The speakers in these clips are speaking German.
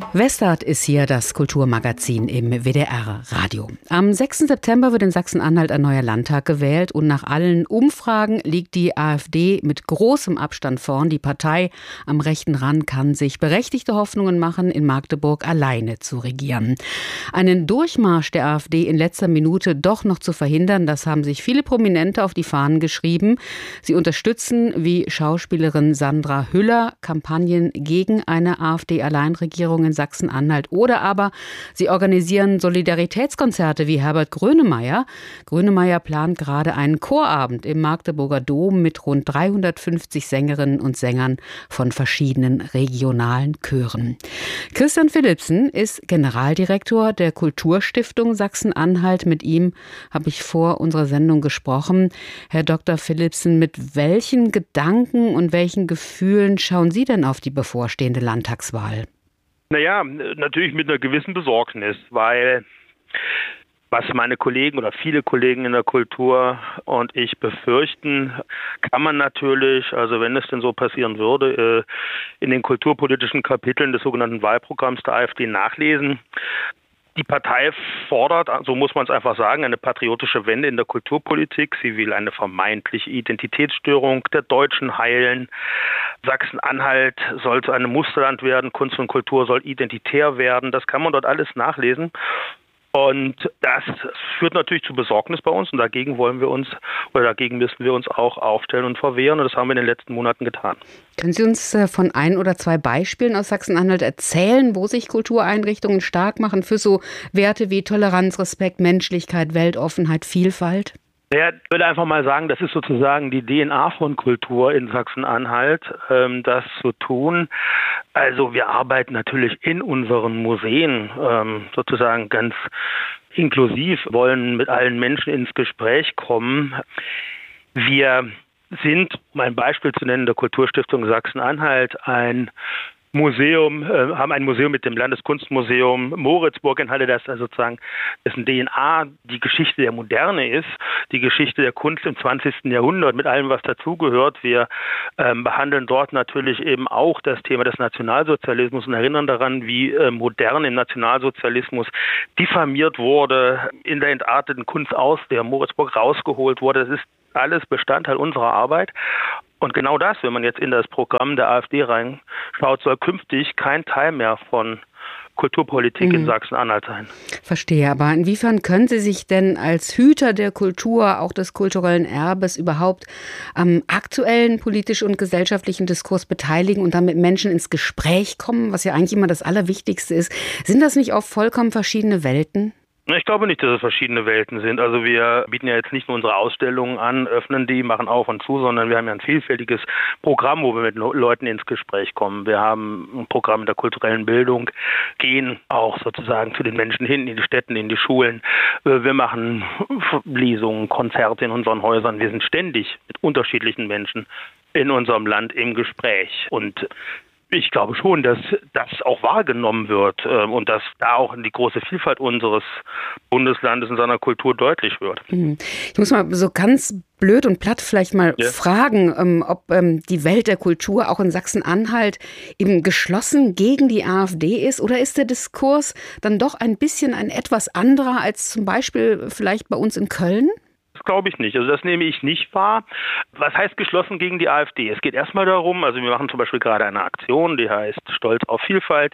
Westart ist hier das Kulturmagazin im WDR-Radio. Am 6. September wird in Sachsen-Anhalt ein neuer Landtag gewählt und nach allen Umfragen liegt die AfD mit großem Abstand vorn. Die Partei am rechten Rand kann sich berechtigte Hoffnungen machen, in Magdeburg alleine zu regieren. Einen Durchmarsch der AfD in letzter Minute doch noch zu verhindern, das haben sich viele Prominente auf die Fahnen geschrieben. Sie unterstützen, wie Schauspielerin Sandra Hüller, Kampagnen gegen eine AfD-Alleinregierung in Sachsen-Anhalt. Oder aber sie organisieren Solidaritätskonzerte wie Herbert Grönemeyer. Grönemeyer plant gerade einen Chorabend im Magdeburger Dom mit rund 350 Sängerinnen und Sängern von verschiedenen regionalen Chören. Christian Philipsen ist Generaldirektor der Kulturstiftung Sachsen-Anhalt. Mit ihm habe ich vor unserer Sendung gesprochen. Herr Dr. Philipsen, mit welchen Gedanken und welchen Gefühlen schauen Sie denn auf die bevorstehende Landtagswahl? Naja, natürlich mit einer gewissen Besorgnis, weil was meine Kollegen oder viele Kollegen in der Kultur und ich befürchten, kann man natürlich, also wenn es denn so passieren würde, in den kulturpolitischen Kapiteln des sogenannten Wahlprogramms der AfD nachlesen. Die Partei fordert, so muss man es einfach sagen, eine patriotische Wende in der Kulturpolitik. Sie will eine vermeintliche Identitätsstörung der Deutschen heilen. Sachsen-Anhalt soll zu einem Musterland werden. Kunst und Kultur soll identitär werden. Das kann man dort alles nachlesen. Und das führt natürlich zu Besorgnis bei uns. Und dagegen dagegen müssen wir uns auch aufstellen und verwehren. Und das haben wir in den letzten Monaten getan. Können Sie uns von ein oder zwei Beispielen aus Sachsen-Anhalt erzählen, wo sich Kultureinrichtungen stark machen für so Werte wie Toleranz, Respekt, Menschlichkeit, Weltoffenheit, Vielfalt? Ja, ich würde einfach mal sagen, das ist sozusagen die DNA von Kultur in Sachsen-Anhalt, das zu tun. Also wir arbeiten natürlich in unseren Museen sozusagen ganz inklusiv, wollen mit allen Menschen ins Gespräch kommen. Wir sind, um ein Beispiel zu nennen, der Kulturstiftung Sachsen-Anhalt haben ein Museum mit dem Landeskunstmuseum Moritzburg in Halle, das also sozusagen dessen DNA die Geschichte der Moderne ist, die Geschichte der Kunst im 20. Jahrhundert mit allem, was dazugehört. Wir behandeln dort natürlich eben auch das Thema des Nationalsozialismus und erinnern daran, wie modern im Nationalsozialismus diffamiert wurde, in der entarteten Kunst aus der Moritzburg rausgeholt wurde. Das ist alles Bestandteil unserer Arbeit. Und genau das, wenn man jetzt in das Programm der AfD reinschaut, soll künftig kein Teil mehr von Kulturpolitik in Sachsen-Anhalt sein. Verstehe, aber inwiefern können Sie sich denn als Hüter der Kultur, auch des kulturellen Erbes, überhaupt am aktuellen politischen und gesellschaftlichen Diskurs beteiligen und dann mit Menschen ins Gespräch kommen, was ja eigentlich immer das Allerwichtigste ist? Sind das nicht oft vollkommen verschiedene Welten? Ich glaube nicht, dass es verschiedene Welten sind. Also wir bieten ja jetzt nicht nur unsere Ausstellungen an, öffnen die, machen auf und zu, sondern wir haben ja ein vielfältiges Programm, wo wir mit Leuten ins Gespräch kommen. Wir haben ein Programm der kulturellen Bildung, gehen auch sozusagen zu den Menschen hin, in die Städten, in die Schulen. Wir machen Lesungen, Konzerte in unseren Häusern. Wir sind ständig mit unterschiedlichen Menschen in unserem Land im Gespräch. Und ich glaube schon, dass das auch wahrgenommen wird und dass da auch die große Vielfalt unseres Bundeslandes und seiner Kultur deutlich wird. Ich muss mal so ganz blöd und platt vielleicht mal fragen, ob die Welt der Kultur auch in Sachsen-Anhalt eben geschlossen gegen die AfD ist, oder ist der Diskurs dann doch ein bisschen ein etwas anderer als zum Beispiel vielleicht bei uns in Köln? Das glaube ich nicht. Also das nehme ich nicht wahr. Was heißt geschlossen gegen die AfD? Es geht erstmal darum, also wir machen zum Beispiel gerade eine Aktion, die heißt Stolz auf Vielfalt.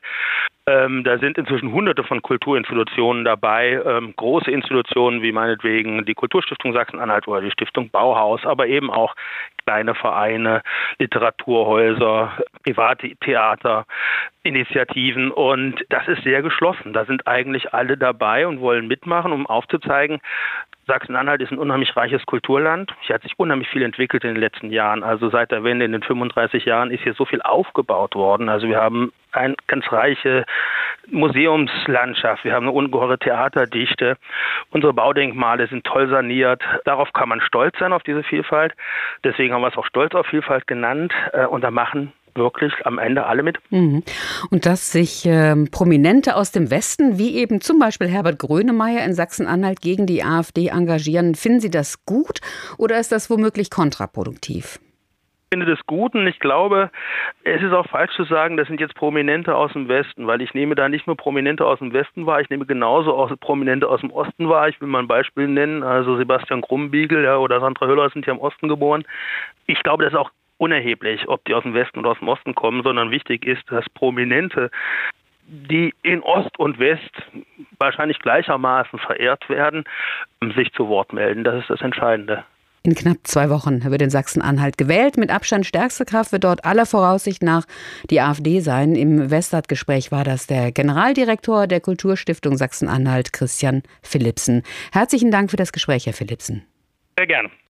Da sind inzwischen Hunderte von Kulturinstitutionen dabei, große Institutionen wie meinetwegen die Kulturstiftung Sachsen-Anhalt oder die Stiftung Bauhaus, aber eben auch kleine Vereine, Literaturhäuser, private Theater, Initiativen, und das ist sehr geschlossen. Da sind eigentlich alle dabei und wollen mitmachen, um aufzuzeigen, Sachsen-Anhalt ist ein unheimlich reiches Kulturland. Hier hat sich unheimlich viel entwickelt in den letzten Jahren. Also seit der Wende in den 35 Jahren ist hier so viel aufgebaut worden. Also wir haben eine ganz reiche Museumslandschaft. Wir haben eine ungeheure Theaterdichte. Unsere Baudenkmale sind toll saniert. Darauf kann man stolz sein, auf diese Vielfalt. Deswegen haben wir es auch Stolz auf Vielfalt genannt. Und da machen wirklich am Ende alle mit. Und dass sich Prominente aus dem Westen, wie eben zum Beispiel Herbert Grönemeyer in Sachsen-Anhalt, gegen die AfD engagieren, finden Sie das gut oder ist das womöglich kontraproduktiv? Ich finde das gut und ich glaube, es ist auch falsch zu sagen, das sind jetzt Prominente aus dem Westen, weil ich nehme da nicht nur Prominente aus dem Westen wahr, ich nehme genauso auch Prominente aus dem Osten wahr. Ich will mal ein Beispiel nennen, also Sebastian Krumbiegel oder Sandra Hüller sind ja im Osten geboren. Ich glaube, das ist auch unerheblich, ob die aus dem Westen oder aus dem Osten kommen, sondern wichtig ist, dass Prominente, die in Ost und West wahrscheinlich gleichermaßen verehrt werden, sich zu Wort melden. Das ist das Entscheidende. In knapp 2 Wochen wird in Sachsen-Anhalt gewählt. Mit Abstand stärkste Kraft wird dort aller Voraussicht nach die AfD sein. Im Westart-Gespräch war das der Generaldirektor der Kulturstiftung Sachsen-Anhalt, Christian Philipsen. Herzlichen Dank für das Gespräch, Herr Philipsen. Sehr gerne.